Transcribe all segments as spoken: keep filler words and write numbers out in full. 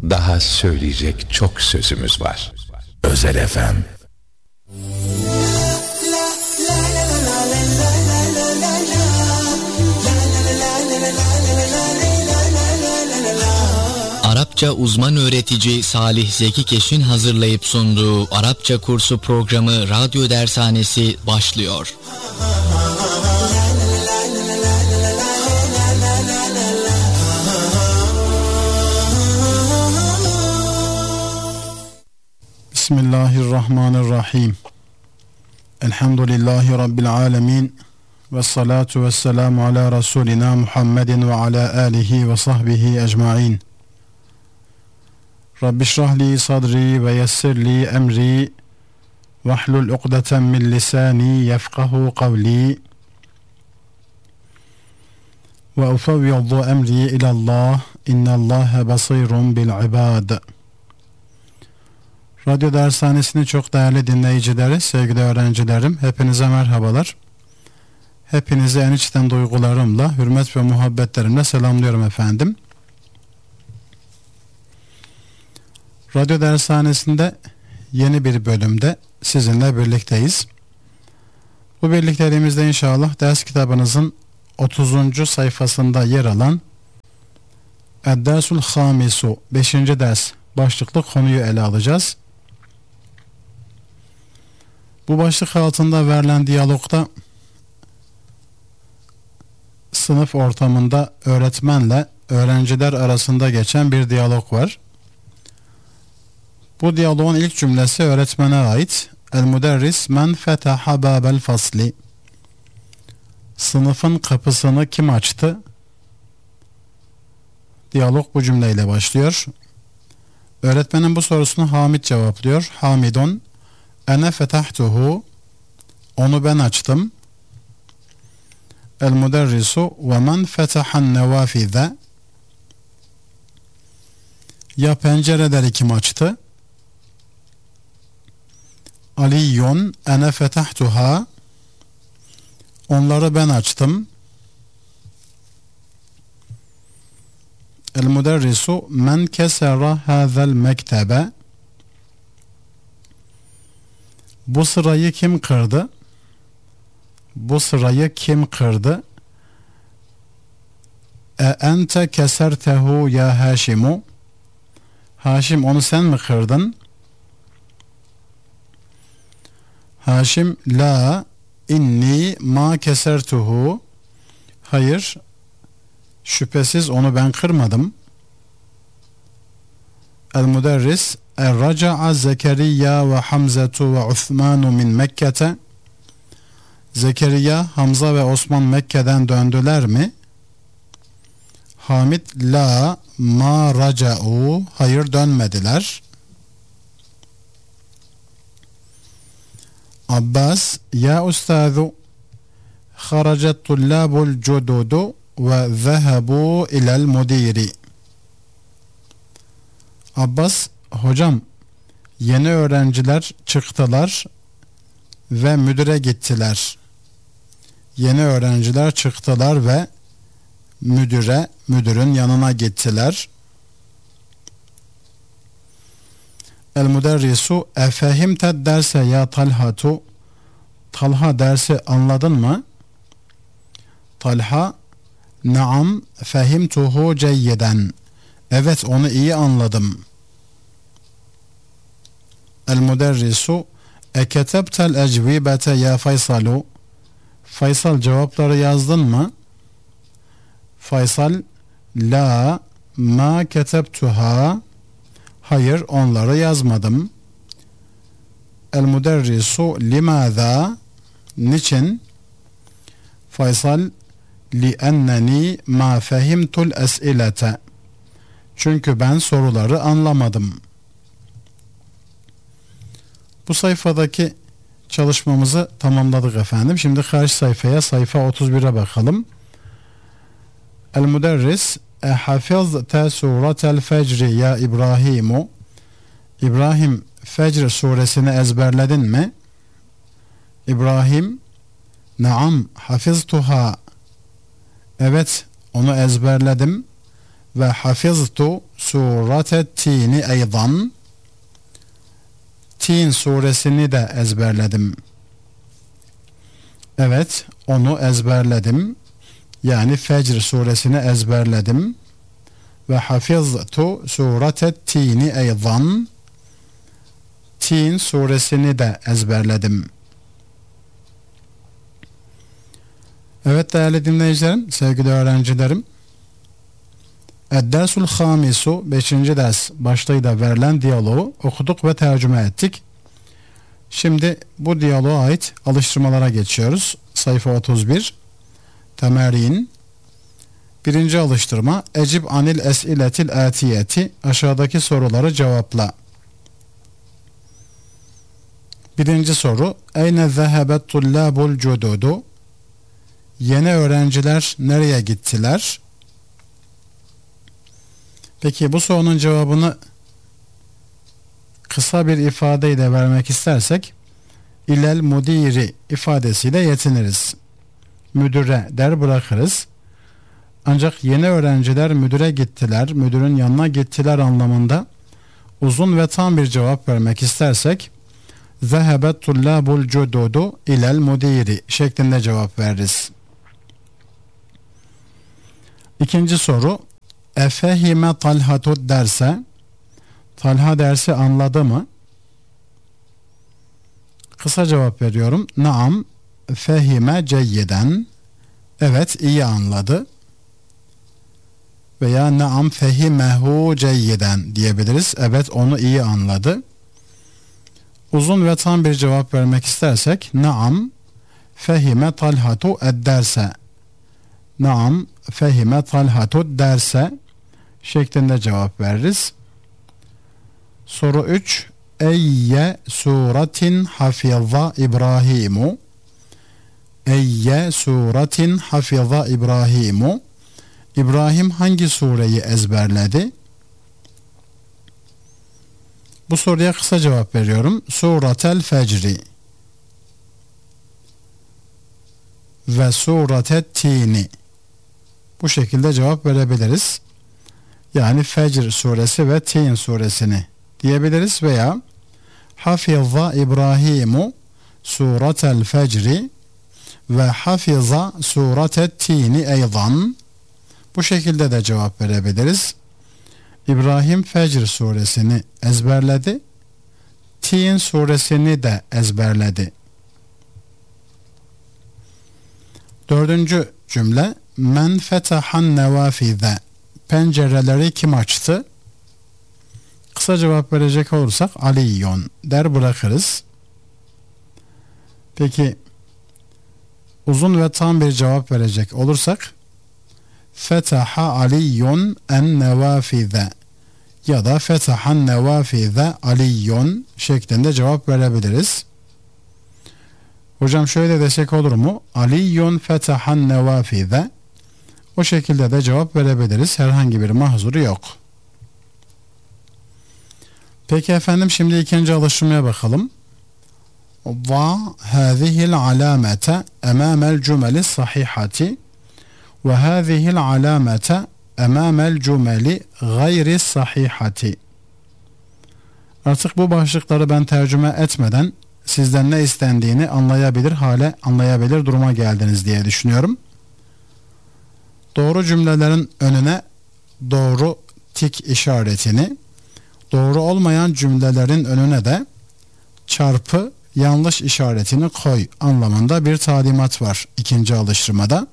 Daha söyleyecek çok sözümüz var. Özel F M. Arapça uzman öğretici Salih Zeki Keş'in hazırlayıp sunduğu Arapça kursu programı Radyo Dershanesi başlıyor. Bismillahirrahmanirrahim. Elhamdülillahi Rabbil alemin. Ve salatu ve selamu ala Resulina Muhammedin ve ala alihi ve sahbihi ecma'in. Rabbi şrahli sadri ve yessirli emri ve hlul uqdeten min lisani yefkahu kavli ve ufevviyaddu emri ilallah innallâhe basirun bil ibad. Radyo Dershanesi'nin çok değerli dinleyicileri, sevgili öğrencilerim, hepinize merhabalar. Hepinizi en içten duygularımla, hürmet ve muhabbetlerimle selamlıyorum efendim. Radyo Dershanesi'nde yeni bir bölümde sizinle birlikteyiz. Bu birlikteliğimizde inşallah ders kitabınızın otuzuncu sayfasında yer alan Ed-Dersul Hamisu beşinci ders başlıklı konuyu ele alacağız. Bu başlık altında verilen diyalogda sınıf ortamında öğretmenle öğrenciler arasında geçen bir diyalog var. Bu diyaloğun ilk cümlesi öğretmene ait. El-müderris men fetaha babel fasli. Sınıfın kapısını kim açtı? Diyalog bu cümleyle başlıyor. Öğretmenin bu sorusunu Hamid cevaplıyor. Hamidun ene fetahtuhu. Onu ben açtım. El-müderrisu ve men fetahan nevafize. Ya pencereleri kim açtı? Aliyyun ene fetahtuha. Onları ben açtım. El-müderrisu men kesera hâzel mektebe. Bu sırayı kim kırdı? Bu sırayı kim kırdı? E ente kesertehu ya Haşimu. Haşim onu sen mi kırdın? Haşim la inni ma kesertuhu. Hayır, şüphesiz onu ben kırmadım. El-müderris Er-raca'a Zekeriya ve Hamzetu ve Uthmanu min Mekke'te. Zekeriya, Hamza ve Osman Mekke'den döndüler mi? Hamid la ma raca'u. Hayır, dönmediler. Abbas ya ustazu haracet tullabul cududu ve zehebu ilel mudiri. Abbas, hocam yeni öğrenciler çıktılar ve müdüre gittiler. Yeni öğrenciler çıktılar ve müdüre, müdürün yanına gittiler. El-müderrisu efehimted derse ya Talhatu. Talha, dersi anladın mı? Talha naam fehimtuhu ceyyeden. Evet, onu iyi anladım. El-müderrisu eketebtel ecvibete ya Faysalu. Faysal, cevapları yazdın mı? Faysal la ma ketebtuha. Hayır, onları yazmadım. El-müderrisu limaza. Niçin? Faysal li'enneni ma fehimtul es'ilete. Çünkü ben soruları anlamadım. Bu sayfadaki çalışmamızı tamamladık efendim. Şimdi karşı sayfaya, sayfa otuz bire bakalım. El-müderris ehafizte suretel fecri ya İbrahimu. İbrahim, Fecr suresini ezberledin mi? İbrahim naam hafiztuha. Evet, onu ezberledim. ve hafiztu suretet tini eydan. Tin suresini de ezberledim. Evet, onu ezberledim. Yani Fecr suresini ezberledim. Ve hafiztu suretet tini eydan. Tin suresini de ezberledim. Evet değerli dinleyicilerim, sevgili öğrencilerim. Ed-dersul hamisu, beşinci ders başlığıyla verilen diyaloğu okuduk ve tercüme ettik. Şimdi bu diyaloğa ait alıştırmalara geçiyoruz. Sayfa otuz bir. Temerin. Birinci alıştırma. Ecib anil es'iletil atiyeti. Aşağıdaki soruları cevapla. Birinci soru. Eyne zehebet tullabul cududu. Yeni öğrenciler nereye gittiler? Peki bu sorunun cevabını kısa bir ifadeyle vermek istersek ilel mudiri ifadesiyle yetiniriz. Müdüre der bırakırız. Ancak yeni öğrenciler müdüre gittiler, müdürün yanına gittiler anlamında uzun ve tam bir cevap vermek istersek zehebet tullabul cududu ilel mudiri şeklinde cevap veririz. İkinci soru. Efehime Talhatu derse, Talha dersi anladı mı? Kısa cevap veriyorum. Naam fehime ceyyiden. Evet, iyi anladı. Veya naam fehimehu ceyyiden diyebiliriz. Evet, onu iyi anladı. Uzun ve tam bir cevap vermek istersek naam fehime Talhatu ed-derse. Naam fehime Talhatu derse şeklinde cevap veririz. Soru üç. Eyye suretin hafiza İbrahimu. Eyye suretin hafiza İbrahimu. İbrahim hangi sureyi ezberledi? Bu soruya kısa cevap veriyorum. Suretel Fecri ve Suretet Tini. Bu şekilde cevap verebiliriz. Yani Fecr suresi ve Tin suresini diyebiliriz veya Hafiza İbrahimu Suretel Fecri ve Hafiza Suretet Tini eydan. Bu şekilde de cevap verebiliriz. İbrahim Fecr suresini ezberledi. Tin suresini de ezberledi. Dördüncü cümle. Men fetahan nevafize. Pencereleri kim açtı? Kısa cevap verecek olursak Aliyyun der bırakırız. Peki uzun ve tam bir cevap verecek olursak fetaha Aliyyun en nevafize ya da fetahan nevafize Aliyyun şeklinde cevap verebiliriz. Hocam şöyle desek olur mu? Aliyyun fetahan nevafize. O şekilde de cevap verebiliriz. Herhangi bir mahzuru yok. Peki efendim, şimdi ikinci alıştırmaya bakalım. Va hâzihil alâmete emâmel cümeli sahihati ve hâzihil alâmete emâmel cümeli gayri sahihati. Artık bu başlıkları ben tercüme etmeden sizden ne istendiğini anlayabilir hale, anlayabilir duruma geldiniz diye düşünüyorum. Doğru cümlelerin önüne doğru tik işaretini, doğru olmayan cümlelerin önüne de çarpı yanlış işaretini koy anlamında bir talimat var ikinci alıştırmada.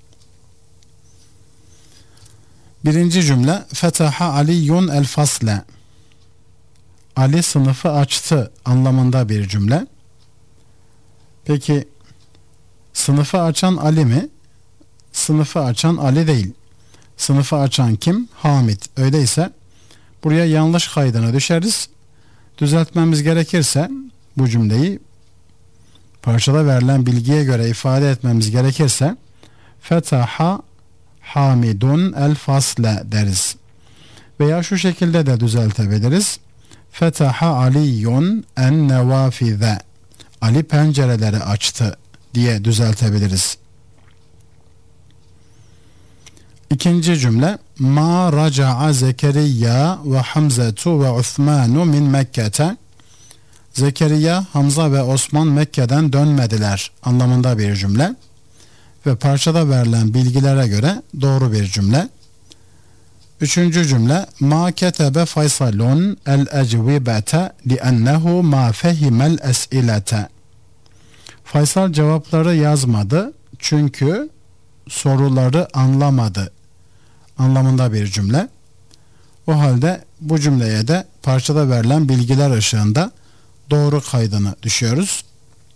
Birinci cümle fetaha Aliyyun el fasle. Ali sınıfı açtı anlamında bir cümle. Peki sınıfı açan Ali mi? Sınıfı açan Ali değil. Sınıfı açan kim? Hamid. Öyleyse buraya yanlış kaydına düşeriz. Düzeltmemiz gerekirse bu cümleyi parçada verilen bilgiye göre ifade etmemiz gerekirse fetaha Hamidun el fasle deriz. Veya şu şekilde de düzeltebiliriz. Fetaha Aliyyun en nevafize. Ali pencereleri açtı diye düzeltebiliriz. İkinci cümle ma raca'a Zekeriya ve Hamzetu ve Osmanu min Mekke'te. Zekeriya, Hamza ve Osman Mekke'den dönmediler anlamında bir cümle ve parçada verilen bilgilere göre doğru bir cümle. Üçüncü cümle ma ketebe Faysalun el ecvibete li'ennehu ma fehimel es'ilete. Faysal cevapları yazmadı çünkü soruları anlamadı anlamında bir cümle. O halde bu cümleye de parçada verilen bilgiler ışığında doğru kaydını düşüyoruz.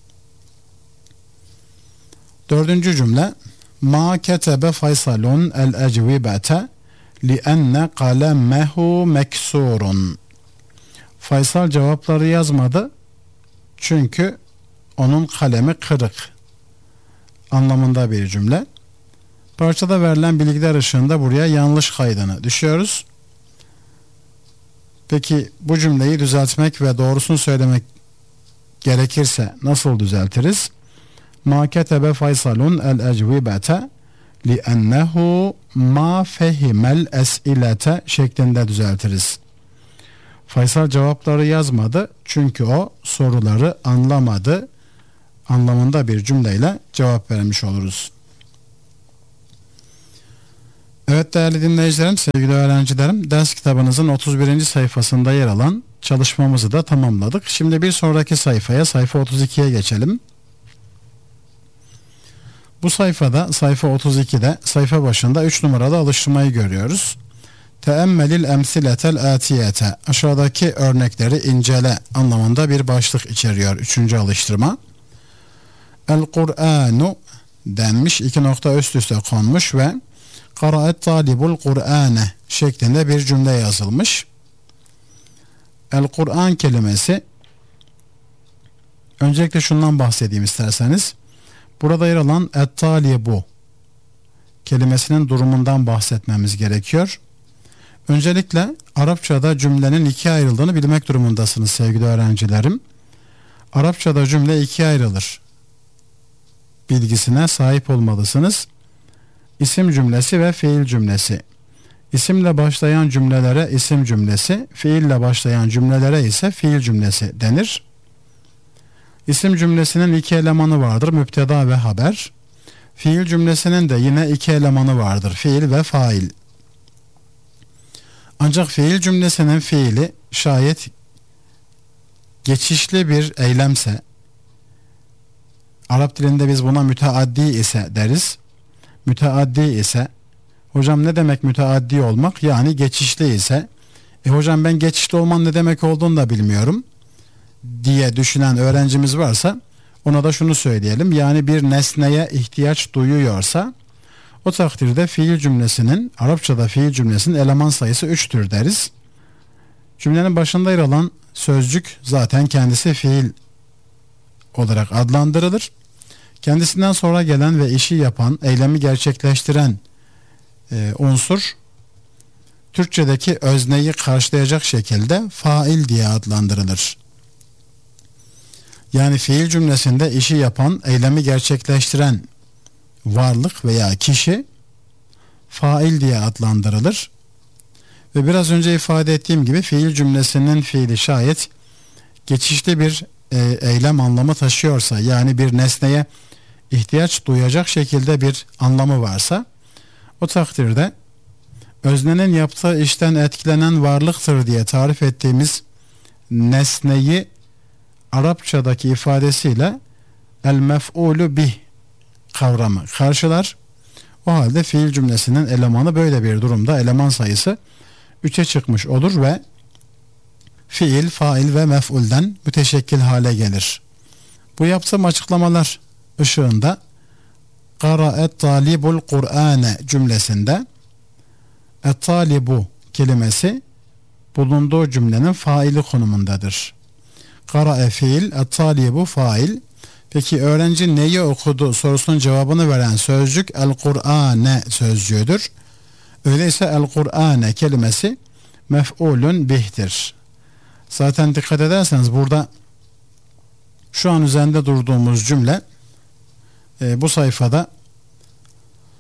Dördüncü cümle ma ketebe Faysalun el ecvibete li'enne kalemehu meksurun. Faysal cevapları yazmadı çünkü onun kalemi kırık anlamında bir cümle. Parçada verilen bilgiler ışığında buraya yanlış kaydını düşüyoruz. Peki bu cümleyi düzeltmek ve doğrusunu söylemek gerekirse nasıl düzeltiriz? Ma ketebe Faysalun el ecvibete li'ennehu ma fehimel es'ilete şeklinde düzeltiriz. Faysal cevapları yazmadı çünkü o soruları anlamadı anlamında bir cümleyle cevap vermiş oluruz. Evet değerli dinleyicilerim, sevgili öğrencilerim, ders kitabınızın otuz birinci sayfasında yer alan çalışmamızı da tamamladık. Şimdi bir sonraki sayfaya, sayfa otuz ikiye geçelim. Bu sayfada, sayfa otuz ikide, sayfa başında üç numaralı alıştırmayı görüyoruz. Teemmelil emsiletel atiyete. Aşağıdaki örnekleri incele anlamında bir başlık içeriyor üçüncü alıştırma. El Kur'anu denmiş, iki nokta üst üste konmuş ve Karaet talibul Kur'ane şeklinde bir cümle yazılmış. El Kur'an kelimesi, öncelikle şundan bahsedeyim isterseniz. Burada yer alan et talibu kelimesinin durumundan bahsetmemiz gerekiyor. Öncelikle Arapçada cümlenin ikiye ayrıldığını bilmek durumundasınız sevgili öğrencilerim. Arapçada cümle ikiye ayrılır bilgisine sahip olmalısınız. İsim cümlesi ve fiil cümlesi. İsimle başlayan cümlelere isim cümlesi, fiille başlayan cümlelere ise fiil cümlesi denir. İsim cümlesinin iki elemanı vardır, müpteda ve haber. Fiil cümlesinin de yine iki elemanı vardır, fiil ve fail. Ancak fiil cümlesinin fiili şayet geçişli bir eylemse, Arap dilinde biz buna müteaddi ise deriz. Müteaddi ise, hocam ne demek müteaddi olmak? Yani geçişli ise, e hocam ben geçişli olman ne demek olduğunu da bilmiyorum diye düşünen öğrencimiz varsa ona da şunu söyleyelim. Yani bir nesneye ihtiyaç duyuyorsa o takdirde fiil cümlesinin, Arapçada fiil cümlesinin eleman sayısı üçtür deriz. Cümlenin başında yer alan sözcük zaten kendisi fiil olarak adlandırılır. Kendisinden sonra gelen ve işi yapan, eylemi gerçekleştiren e, unsur Türkçedeki özneyi karşılayacak şekilde fail diye adlandırılır. Yani fiil cümlesinde işi yapan, eylemi gerçekleştiren varlık veya kişi fail diye adlandırılır. Ve biraz önce ifade ettiğim gibi fiil cümlesinin fiili şayet geçişli bir e, eylem anlamı taşıyorsa, yani bir nesneye ihtiyaç duyacak şekilde bir anlamı varsa, o takdirde öznenin yaptığı işten etkilenen varlıktır diye tarif ettiğimiz nesneyi Arapçadaki ifadesiyle el mef'ulü bih kavramı karşılar. O halde fiil cümlesinin elemanı böyle bir durumda eleman sayısı üçe çıkmış olur ve fiil, fail ve mef'ulden müteşekkil hale gelir. Bu yaptığım açıklamalar ışığında Karaet talibul Kur'ane cümlesinde et talibu kelimesi bulunduğu cümlenin faili konumundadır. Karae fiil, et talibu fail. Peki öğrenci neyi okudu sorusunun cevabını veren sözcük el Kur'ane sözcüğüdür. Öyleyse el Kur'ane kelimesi mef'ulun bih'tir. Zaten dikkat ederseniz burada şu an üzerinde durduğumuz cümle e, bu sayfada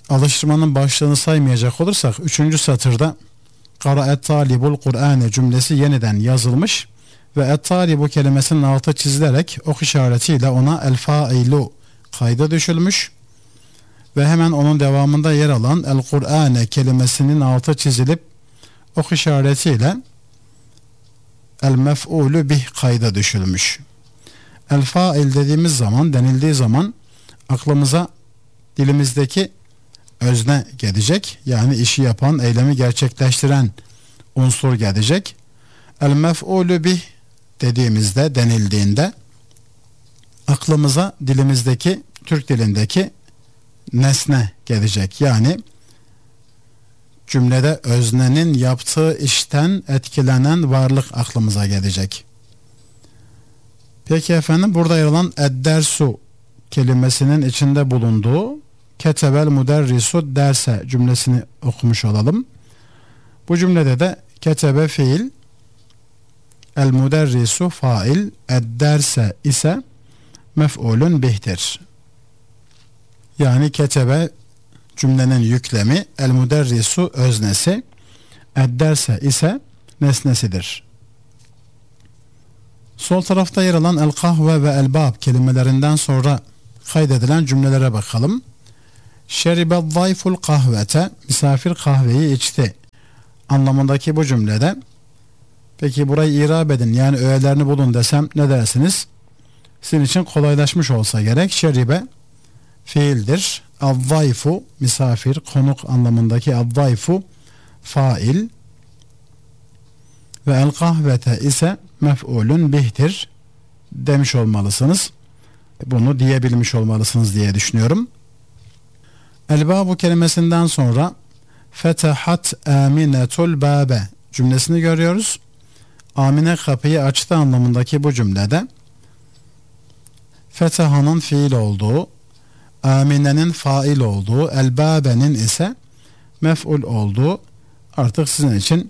alıştırmanın başlığını saymayacak olursak üçüncü satırda Kara talibul Kur'ane cümlesi yeniden yazılmış ve et-talibu kelimesinin altı çizilerek ok işaretiyle ona el-failu kayda düşülmüş ve hemen onun devamında yer alan el-Kur'ane kelimesinin altı çizilip ok işaretiyle el-mef'ulu bih kayda düşülmüş. El-fail dediğimiz zaman, denildiği zaman aklımıza dilimizdeki özne gelecek. Yani işi yapan, eylemi gerçekleştiren unsur gelecek. El-mef'ulu bih dediğimizde, denildiğinde aklımıza dilimizdeki, Türk dilindeki nesne gelecek. Yani cümlede öznenin yaptığı işten etkilenen varlık aklımıza gelecek. Peki efendim, burada yer alan eddersu kelimesinin içinde bulunduğu ketebel müderrisu derse cümlesini okumuş olalım. Bu cümlede de ketebe fiil, el müderrisu fail, edderse ise mef'ulun bihtir. Yani ketebe cümlenin yüklemi, el müderrisu öznesi, edderse ise nesnesidir. Sol tarafta yer alan el kahve ve el bab kelimelerinden sonra kaydedilen cümlelere bakalım. Şeribel zayful kahvete, misafir kahveyi içti anlamındaki bu cümlede, peki burayı irab edin, yani öğelerini bulun desem ne dersiniz? Sizin için kolaylaşmış olsa gerek. Şeribe fiildir. Al-zayfu misafir, konuk anlamındaki al-zayfu fail ve el kahvete ise mef'ulun bihtir demiş olmalısınız. Bunu diyebilmiş olmalısınız diye düşünüyorum. El-babu kelimesinden sonra fetehat aminetul babe cümlesini görüyoruz. Amine kapıyı açtı anlamındaki bu cümlede fetahanın fiil olduğu, aminenin fail olduğu, el-babe'nin ise mef'ul olduğu artık sizin için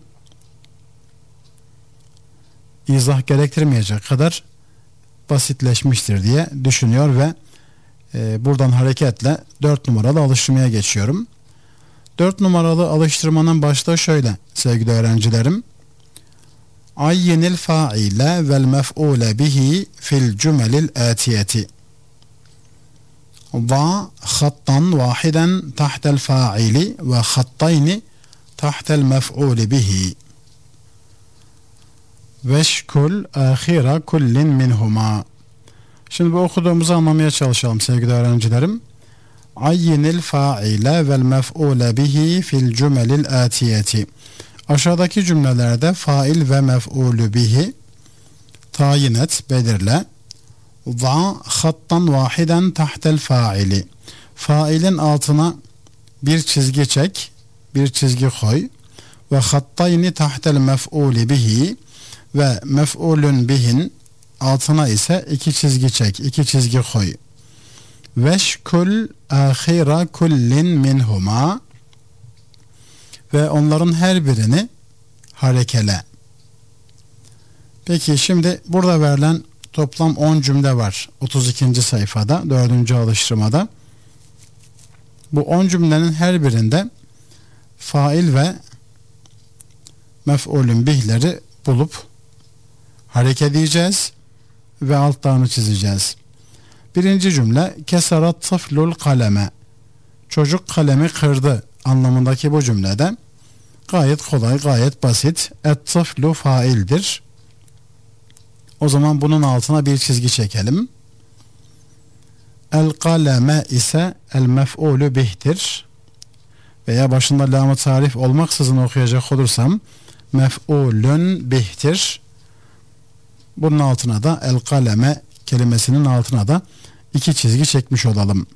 izah gerektirmeyecek kadar basitleşmiştir diye düşünüyor ve e, buradan hareketle dört numaralı alıştırmaya geçiyorum. dört numaralı alıştırmanın başlığı şöyle sevgili öğrencilerim. Ayyinil faile vel mef'ule bihi fil cümelil atiyeti. Va hattan vahiden tahtel faili ve hattayni tahtel mef'uli bihi. Veşkul ahira kullin minhuma. Şimdi bu okuduğumuzu anlamaya çalışalım sevgili öğrencilerim. Ayyinil faile vel mef'ule bihi fil cümelil atiyeti. Aşağıdaki cümlelerde fail ve mef'ulü bihi tayin et, belirle. Va hattan vahiden tahtel faili. Failin altına bir çizgi çek, bir çizgi koy. Ve hattayni tahtel mef'uli bihi ve mef'ulün bihin altına ise iki çizgi çek, iki çizgi koy. Veşkul ahira kullin minhuma ve onların her birini harekele. Peki şimdi burada verilen toplam on cümle var. otuz ikinci sayfada, dördüncü alıştırmada. Bu on cümlenin her birinde fail ve mef'ulün bihleri bulup hareket edeceğiz ve altlarını çizeceğiz. Birinci cümle kesarat tıflul kaleme. Çocuk kalemi kırdı anlamındaki bu cümlede gayet kolay, gayet basit. Et-tıflu faildir. O zaman bunun altına bir çizgi çekelim. El-kaleme ise el-mef'ulü bihtir. Veya başında lam-ı tarif olmaksızın okuyacak olursam mef'ulün bihtir. Bunun altına da el-kaleme kelimesinin altına da iki çizgi çekmiş olalım.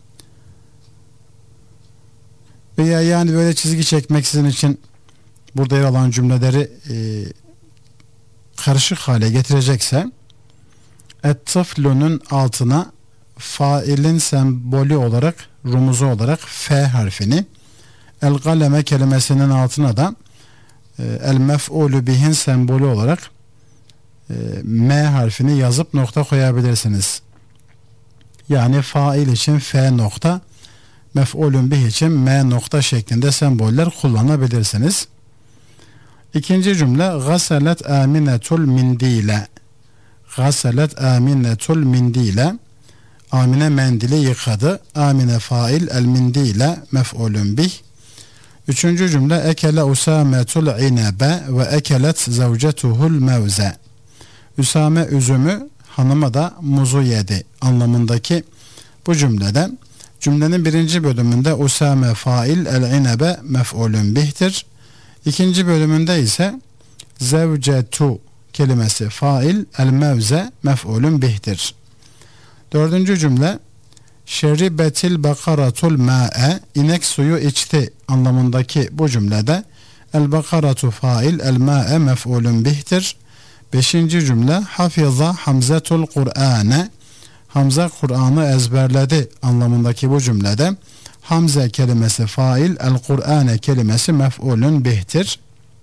Veya yani böyle çizgi çekmek sizin için burada yer alan cümleleri e, karışık hale getirecekse et-tıflunun altına failin sembolü olarak, rumuzu olarak F harfini, el-kaleme kelimesinin altına da e, el-mef'ulü bihin sembolü olarak e, M harfini yazıp nokta koyabilirsiniz. Yani fail için F nokta, mef'ulün bih için M nokta şeklinde semboller kullanabilirsiniz. İkinci cümle gaselet aminetul mindile. Gaselet aminetul mindile. Amine mendili yıkadı. Amine fail, el mindile mef'ulün bih. Üçüncü cümle ekele usametul inebe ve ekelet zavcetuhul mevze. Üsame üzümü, hanıma da muzu yedi anlamındaki bu cümlede cümlenin birinci bölümünde usame fail, el inebe mef'ulün bih'tir. İkinci bölümünde ise zevcetu kelimesi fail, el mevze mef'ulün bih'tir. Dördüncü cümle şeribetil bakaratul ma'e, inek suyu içti anlamındaki bu cümlede el bakaratu fail, el ma'e mef'ulün bih'tir. Beşinci cümle hafiza hamzetul Kur'ane, Hamza Kur'an'ı ezberledi anlamındaki bu cümlede Hamze kelimesi fail, el Kur'ane kelimesi mef'ulün bih'tir.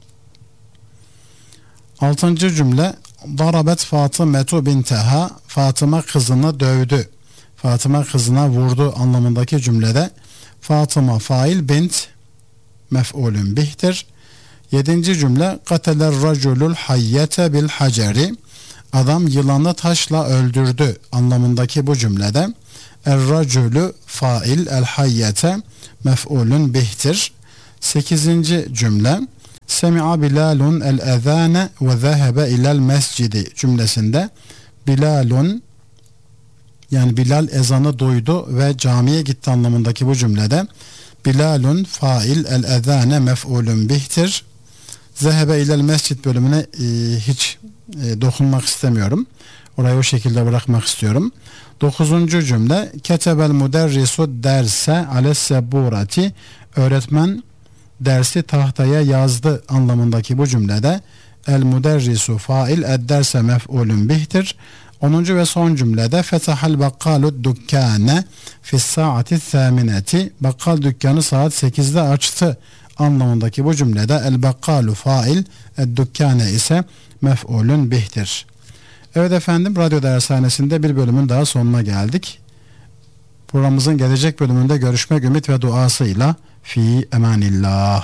Altıncı cümle darabet Fatımetu binteha, Fatıma kızını dövdü, Fatıma kızına vurdu anlamındaki cümlede Fatıma fail, bint mef'ulün bih'tir. Yedinci cümle kateler raculul hayyete bil haceri, adam yılanı taşla öldürdü anlamındaki bu cümlede er raculu fail, el hayyete mef'ulün bih'tir. Sekizinci cümle semi'a Bilalun el ezane ve zehebe ilel mescidi cümlesinde Bilalun, yani Bilal ezanı duydu ve camiye gitti anlamındaki bu cümlede Bilalun fail, el ezane mef'ulün bih'tir. Zehebe ilel mescid bölümüne e, hiç e, dokunmak istemiyorum. Orayı o şekilde bırakmak istiyorum. Dokuzuncu cümle ketebel muderrisu derse alesseburati, öğretmen dersi tahtaya yazdı anlamındaki bu cümlede el muderrisu fail, ed derse mef'ulün bih'tir. Onuncu ve son cümlede fetahal bakkalu dükkâne fis saati thâmineti, bakkal dükkanı saat sekizde açtı anlamındaki bu cümlede el bakkalu fail, ed dükkâne ise mef'ulün bih'tir. Evet efendim, radyo dershanesinde bir bölümün daha sonuna geldik. Programımızın gelecek bölümünde görüşmek ümit ve duasıyla fi emanillah.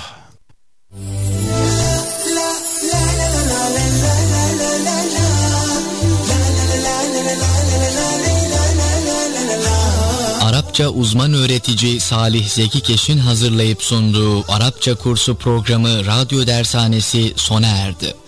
Arapça uzman öğretici Salih Zeki Keş'in hazırlayıp sunduğu Arapça kursu programı Radyo Dershanesi sona erdi.